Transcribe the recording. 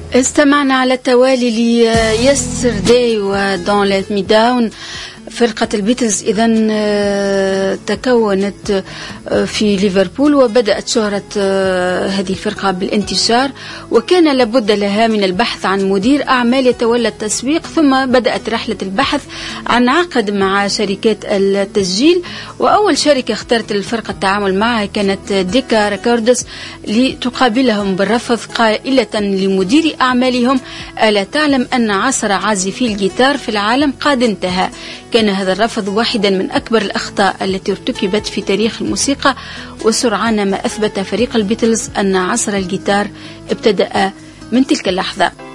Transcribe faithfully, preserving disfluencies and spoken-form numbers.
استمعنا على التوالي ليسترداي ودون ليت مي داون. فرقة البيتلز إذن تكونت في ليفربول، وبدأت شهرة هذه الفرقة بالانتشار، وكان لابد لها من البحث عن مدير أعمال يتولى التسويق. ثم بدأت رحلة البحث عن عقد مع شركات التسجيل، وأول شركة اختارت الفرقة التعامل معها كانت ديكا ريكوردز لتقابلهم بالرفض، قائلة لمدير أعمالهم: ألا تعلم أن عصر عازفي الجيتار في العالم قد انتهى؟ كان هذا الرفض واحدا من أكبر الأخطاء التي ارتكبت في تاريخ الموسيقى، وسرعان ما أثبت فريق البيتلز أن عصر الجيتار ابتدأ من تلك اللحظة.